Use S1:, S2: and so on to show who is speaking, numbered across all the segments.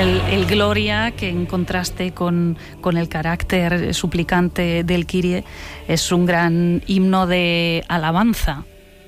S1: El Gloria, que en contraste con el carácter suplicante del Kyrie, es un gran himno de alabanza.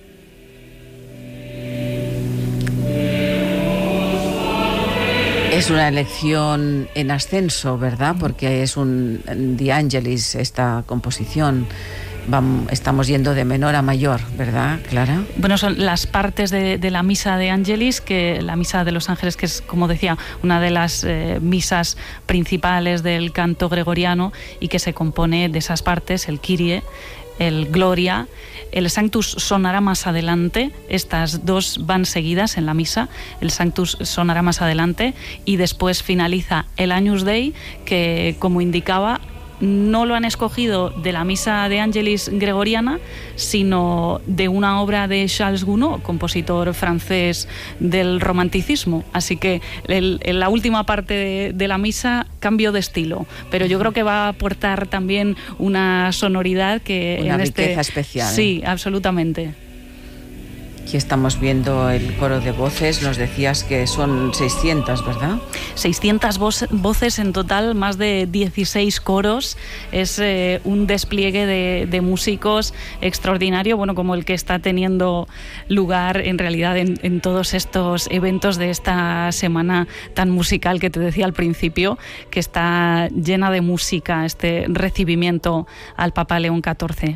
S2: Es una elección en ascenso, ¿verdad? Porque es un De Angelis esta composición. Estamos yendo de menor a mayor, ¿verdad, Clara?
S1: Bueno, son las partes de la misa de Angelis, que la misa de los ángeles, que es, como decía, una de las misas principales del canto gregoriano y que se compone de esas partes, el Kyrie, el Gloria. El Sanctus sonará más adelante, estas dos van seguidas en la misa, el Sanctus sonará más adelante y después finaliza el Agnus Dei, que, como indicaba, no lo han escogido de la misa de Angelis gregoriana, sino de una obra de Charles Gounod, compositor francés del romanticismo. Así que en la última parte de la misa, cambio de estilo, pero yo creo que va a aportar también una sonoridad que...
S2: Una riqueza especial.
S1: Sí, absolutamente.
S2: Aquí estamos viendo el coro de voces, nos decías que son 600, ¿verdad?
S1: 600 voces en total, más de 16 coros. Es un despliegue de músicos extraordinario, bueno, como el que está teniendo lugar en realidad en todos estos eventos de esta semana tan musical que te decía al principio, que está llena de música, este recibimiento al Papa León XIV.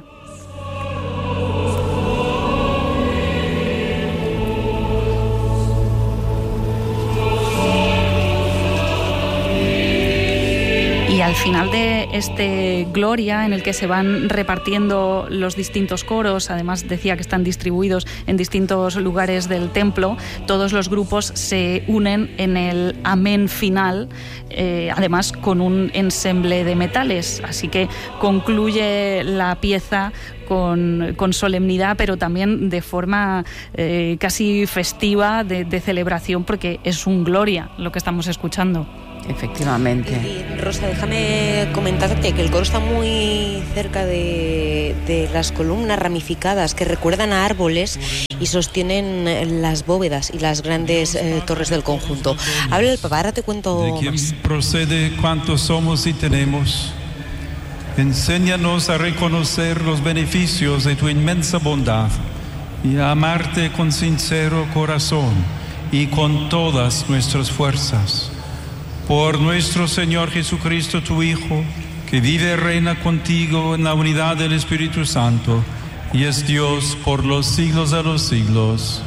S1: Y al final de este Gloria, en el que se van repartiendo los distintos coros, además decía que están distribuidos en distintos lugares del templo, todos los grupos se unen en el amén final, además con un ensemble de metales, así que concluye la pieza con solemnidad, pero también de forma casi festiva, de celebración, porque es un Gloria lo que estamos escuchando.
S2: Efectivamente.
S3: Y Rosa, déjame comentarte que el coro está muy cerca de las columnas ramificadas que recuerdan a árboles y sostienen las bóvedas y las grandes torres del conjunto. Habla el Papa, ahora te cuento
S4: de quien
S3: más.
S4: Procede cuantos somos y tenemos. Enséñanos a reconocer los beneficios de tu inmensa bondad y a amarte con sincero corazón y con todas nuestras fuerzas. Por nuestro Señor Jesucristo, tu Hijo, que vive y reina contigo en la unidad del Espíritu Santo y es Dios por los siglos de los siglos.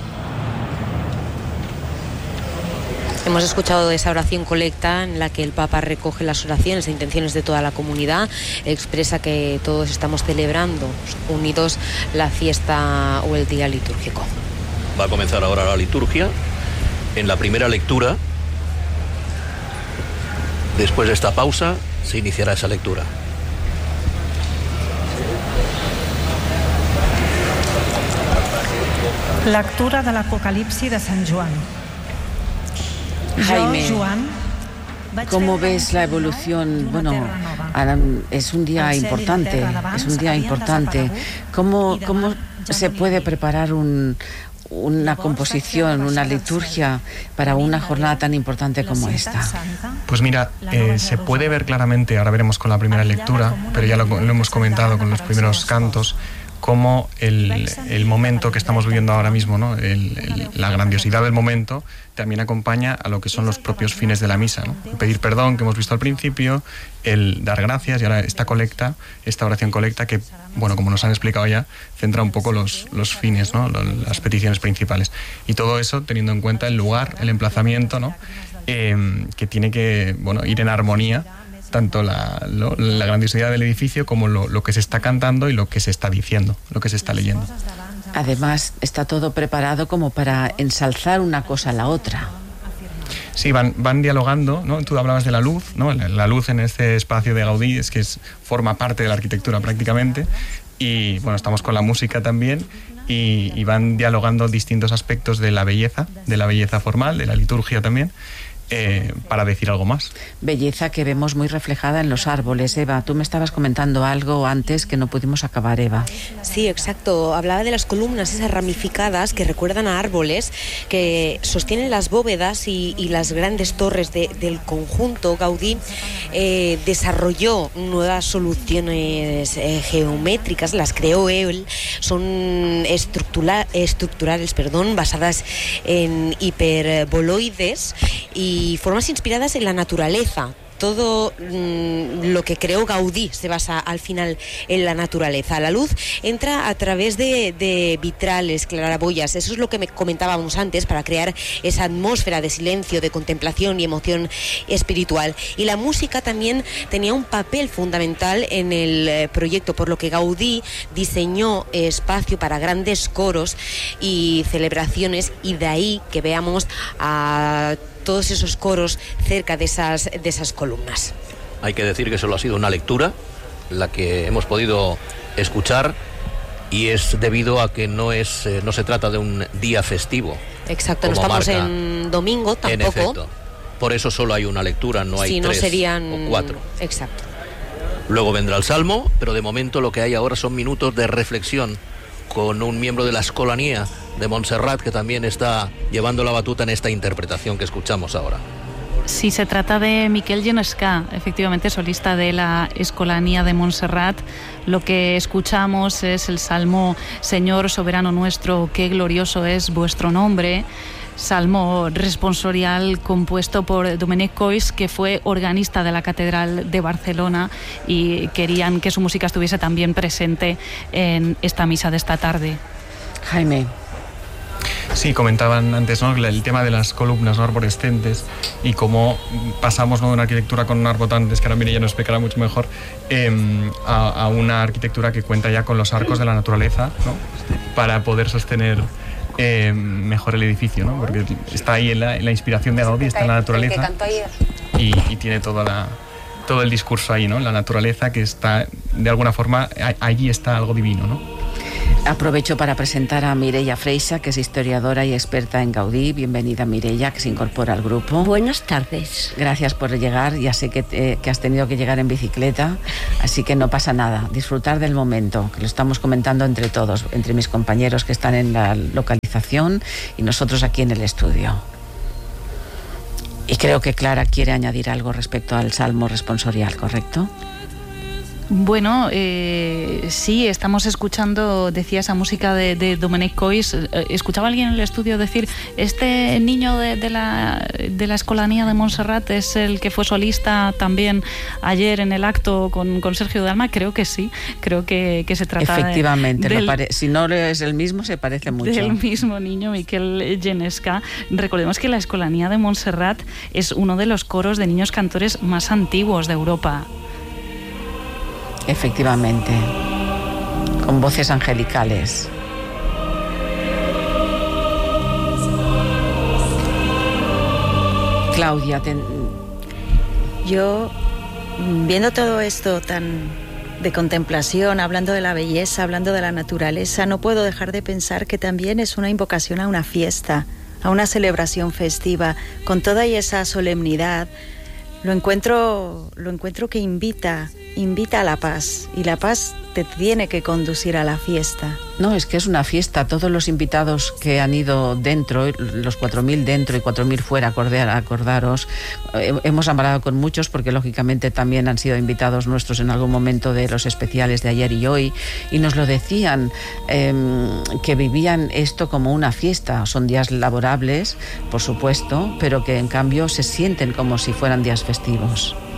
S3: Hemos escuchado esa oración colecta en la que el Papa recoge las oraciones e intenciones de toda la comunidad, expresa que todos estamos celebrando unidos la fiesta o el día litúrgico.
S5: Va a comenzar ahora la liturgia. En la primera lectura, después de esta pausa, se iniciará esa lectura.
S6: Lectura de l'Apocalipsi de Sant Joan.
S2: Jaime, ¿cómo ves la evolución? Bueno, es un día importante, ¿Cómo se puede preparar una composición, una liturgia para una jornada tan importante como esta?
S7: Pues mira, se puede ver claramente, ahora veremos con la primera lectura, pero ya lo hemos comentado con los primeros cantos, cómo el momento que estamos viviendo ahora mismo, ¿no? La grandiosidad del momento también acompaña a lo que son los propios fines de la misa, ¿no? El pedir perdón, que hemos visto al principio, el dar gracias y ahora esta oración colecta que, bueno, como nos han explicado ya, centra un poco los fines, ¿no? Las peticiones principales. Y todo eso teniendo en cuenta el lugar, el emplazamiento, ¿no? Que tiene que, bueno, ir en armonía, tanto la grandiosidad del edificio como lo que se está cantando y lo que se está diciendo, lo que se está leyendo.
S2: Además, está todo preparado como para ensalzar una cosa a la otra.
S7: Sí, van dialogando, ¿no? Tú hablabas de la luz, ¿no? La luz en este espacio de Gaudí es que forma parte de la arquitectura prácticamente. Y bueno, estamos con la música también y van dialogando distintos aspectos de la belleza formal, de la liturgia también. para decir algo más.
S2: Belleza que vemos muy reflejada en los árboles. Eva, tú me estabas comentando algo antes que no pudimos acabar, Eva.
S3: Sí, exacto. Hablaba de las columnas esas ramificadas que recuerdan a árboles que sostienen las bóvedas y las grandes torres del conjunto. Gaudí desarrolló nuevas soluciones geométricas, las creó él. Son estructurales, basadas en hiperboloides y formas inspiradas en la naturaleza. Todo lo que creó Gaudí se basa al final en la naturaleza. La luz entra a través de vitrales, claraboyas. Eso es lo que comentábamos antes, para crear esa atmósfera de silencio, de contemplación y emoción espiritual. Y la música también tenía un papel fundamental en el proyecto, por lo que Gaudí diseñó espacio para grandes coros y celebraciones, y de ahí que veamos a todos esos coros cerca de esas columnas.
S5: Hay que decir que solo ha sido una lectura la que hemos podido escuchar, y es debido a que no se trata de un día festivo.
S3: Exacto, no estamos en domingo tampoco.
S5: En efecto, por eso solo hay una lectura, no hay tres o cuatro.
S3: Exacto.
S5: Luego vendrá el Salmo, pero de momento lo que hay ahora son minutos de reflexión con un miembro de la Escolanía de Montserrat, que también está llevando la batuta en esta interpretación que escuchamos ahora.
S1: Sí, se trata de Miquel Genescà, efectivamente solista de la Escolanía de Montserrat. Lo que escuchamos es el Salmo Señor soberano nuestro, qué glorioso es vuestro nombre. Salmo responsorial compuesto por Domènec Coix, que fue organista de la Catedral de Barcelona, y querían que su música estuviese también presente en esta misa de esta tarde.
S2: Jaime.
S7: Sí, comentaban antes, ¿no?, el tema de las columnas, ¿no?, arborescentes, y cómo pasamos, ¿no?, de una arquitectura con arbotantes, que ahora Mireia nos explicará mucho mejor, a una arquitectura que cuenta ya con los arcos de la naturaleza, ¿no?, para poder sostener mejor el edificio, ¿no?, porque está ahí en la inspiración de Gaudí, está en la naturaleza, y tiene todo el discurso ahí, ¿no?, la naturaleza, que está, de alguna forma, allí está algo divino, ¿no?
S2: Aprovecho para presentar a Mireia Freixa, que es historiadora y experta en Gaudí. Bienvenida, Mireia, que se incorpora al grupo.
S8: Buenas tardes.
S2: Gracias por llegar. Ya sé que has tenido que llegar en bicicleta, así que no pasa nada. Disfrutar del momento, que lo estamos comentando entre todos, entre mis compañeros que están en la localización y nosotros aquí en el estudio. Y creo que Clara quiere añadir algo respecto al Salmo responsorial, ¿correcto?
S1: Bueno, sí, estamos escuchando, decía, esa música de Domènec Coix. Escuchaba alguien en el estudio decir, este niño de la Escolanía de Montserrat es el que fue solista también ayer en el acto con Sergio Dalma. Creo que sí, creo que se trata
S2: efectivamente, si no es el mismo, se parece mucho.
S1: Del mismo niño, Miquel Genescà. Recordemos que la Escolanía de Montserrat es uno de los coros de niños cantores más antiguos de Europa.
S2: Efectivamente, con voces angelicales. Claudia,
S8: yo, viendo todo esto tan de contemplación, hablando de la belleza, hablando de la naturaleza, no puedo dejar de pensar que también es una invocación a una fiesta, a una celebración festiva, con toda esa solemnidad. Lo encuentro que invita a la paz, y la paz te tiene que conducir a la fiesta.
S2: No, es que es una fiesta. Todos los invitados que han ido dentro, los 4.000 dentro y 4.000 fuera, acordaros, hemos hablado con muchos, porque lógicamente también han sido invitados nuestros en algún momento de los especiales de ayer y hoy, y nos lo decían, que vivían esto como una fiesta. Son días laborables, por supuesto, pero que en cambio se sienten como si fueran días festivos.